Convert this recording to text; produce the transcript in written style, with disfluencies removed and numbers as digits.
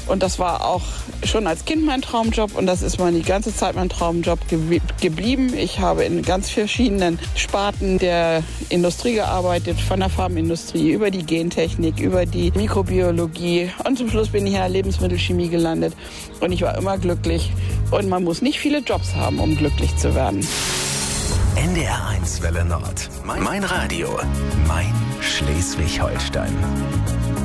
Und das war auch schon als Kind mein Traumjob und das ist die ganze Zeit mein Traumjob geblieben. Ich habe in ganz verschiedenen Sparten der Industrie gearbeitet, von der Pharmaindustrie über die Gentechnik, über die Mikrobiologie und zum Schluss bin ich in der Lebensmittelchemie gelandet und ich war immer glücklich. Und man muss nicht viele Jobs haben, um glücklich zu werden. NDR 1 Welle Nord. Mein Radio. Mein Schleswig-Holstein.